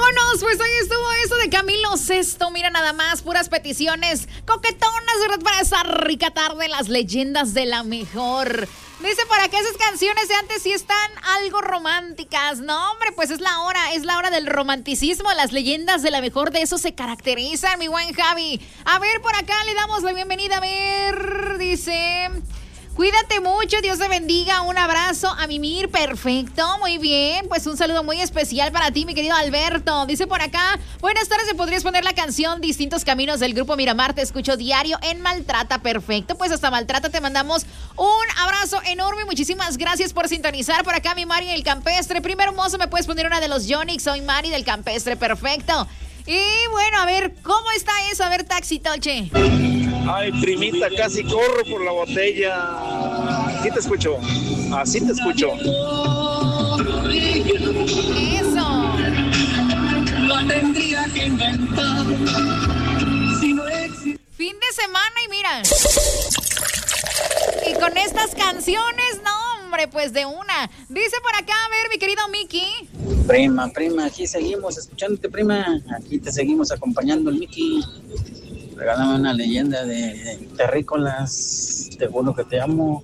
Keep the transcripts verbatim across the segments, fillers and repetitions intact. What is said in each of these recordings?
Vámonos, pues ahí estuvo eso de Camilo Sesto. Mira nada más, puras peticiones coquetonas, ¿verdad? Para esa rica tarde, las leyendas de la mejor. Dice por acá, esas canciones de antes sí están algo románticas. No, hombre, pues es la hora, es la hora del romanticismo. Las leyendas de la mejor de eso se caracterizan, mi buen Javi. A ver, por acá le damos la bienvenida. A ver, dice... Cuídate mucho, Dios te bendiga, un abrazo a Mimir, perfecto, muy bien, pues un saludo muy especial para ti, mi querido Alberto. Dice por acá, buenas tardes, ¿me podrías poner la canción Distintos Caminos del grupo Miramar? Te escucho diario en Maltrata, perfecto, pues hasta Maltrata te mandamos un abrazo enorme, muchísimas gracias por sintonizar. Por acá mi Mari del Campestre, primero mozo, ¿me puedes poner una de los Yonix? Soy Mari del Campestre, perfecto. Y bueno, a ver, ¿cómo está eso? A ver, Taxi Toche. Ay, primita, casi corro por la botella. Así te escucho, así te escucho. Eso. No tendría que inventar si no existe. Fin de semana y mira. Y con estas canciones, no, hombre, pues de una. Dice por acá, a ver, mi querido Mickey. Prima, prima, aquí seguimos escuchándote, prima. Aquí te seguimos acompañando, el Mickey. Regálame una leyenda de, de terrícolas, te juro que te amo.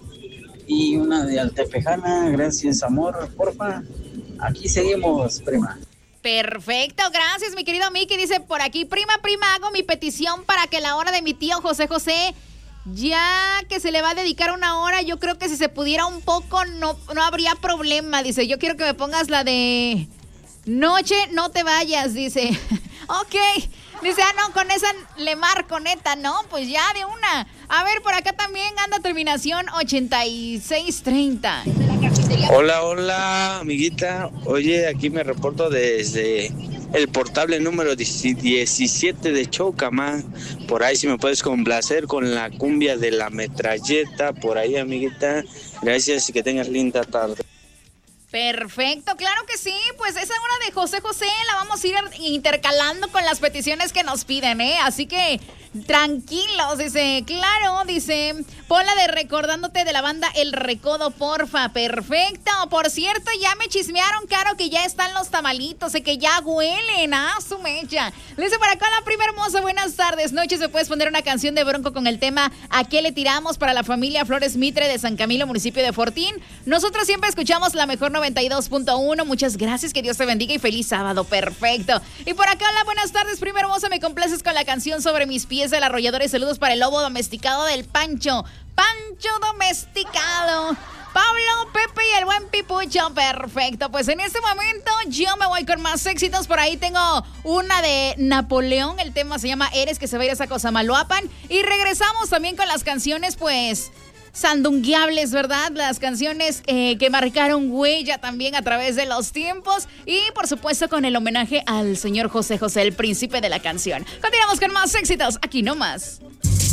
Y una de Altepejana, gracias, amor, porfa. Aquí seguimos, prima. Perfecto, gracias, mi querido Mickey. Dice por aquí, prima, prima, hago mi petición para que la hora de mi tío José José, ya que se le va a dedicar una hora, yo creo que si se pudiera un poco no, no habría problema. Dice, yo quiero que me pongas la de Noche, no te vayas, dice. Ok. Dice, ah, no, con esa le marco, neta, ¿no? Pues ya, de una. A ver, por acá también anda terminación ochenta y seis treinta. Hola, hola, amiguita. Oye, aquí me reporto desde el portable número diecisiete de Chocamán. Por ahí si me puedes complacer con la cumbia de la metralleta. Por ahí, amiguita. Gracias y que tengas linda tarde. Perfecto, claro que sí, pues esa hora de José José la vamos a ir intercalando con las peticiones que nos piden, ¿eh? Así que tranquilos, dice, claro, dice, ponla de Recordándote de la banda El Recodo, porfa, perfecto. Por cierto, ya me chismearon, Caro, que ya están los tamalitos, y que ya huelen a su mecha. Le dice por acá la prima hermosa, buenas tardes, noches, ¿me puedes poner una canción de Bronco con el tema ¿A qué le tiramos? Para la familia Flores Mitre de San Camilo, municipio de Fortín? Nosotros siempre escuchamos la mejor noventa y dos punto uno, muchas gracias, que Dios te bendiga y feliz sábado, perfecto. Y por acá, hola, buenas tardes, prima hermosa, me complaces con la canción Sobre mis pies del arrollador y saludos para el lobo domesticado del Pancho, Pancho domesticado, Pablo, Pepe y el buen Pipucho, perfecto. Pues en este momento yo me voy con más éxitos. Por ahí tengo una de Napoleón, el tema se llama Eres, que se va a ir a Sacosamaloapan. Y regresamos también con las canciones, pues, sandungueables, ¿verdad? Las canciones eh, que marcaron huella también a través de los tiempos. Y por supuesto con el homenaje al señor José José, el príncipe de la canción. Continuamos con más éxitos, aquí nomás.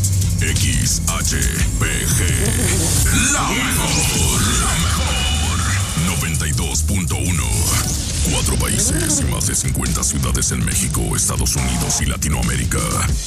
X H P G, la mejor, la mejor, noventa y dos punto uno. Cuatro países y más de cincuenta ciudades en México, Estados Unidos y Latinoamérica.